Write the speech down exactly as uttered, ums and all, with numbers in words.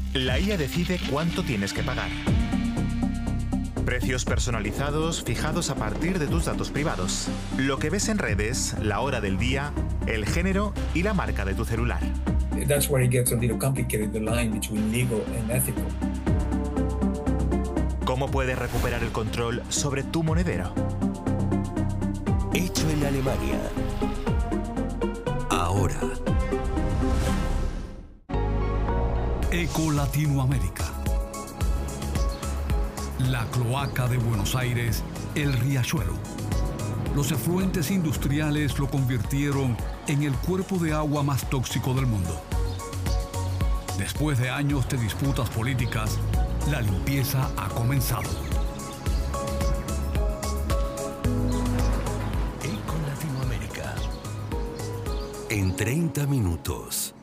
La I A decide cuánto tienes que pagar. Precios personalizados fijados a partir de tus datos privados. Lo que ves en redes, la hora del día, el género y la marca de tu celular. That's where it gets a little complicated, the line between legal and ethical. ¿Cómo puedes recuperar el control sobre tu monedero? Hecho en Alemania. Ahora. Eco Latinoamérica. La cloaca de Buenos Aires, el Riachuelo. Los efluentes industriales lo convirtieron en el cuerpo de agua más tóxico del mundo. Después de años de disputas políticas, la limpieza ha comenzado. Eco Latinoamérica. En treinta minutos.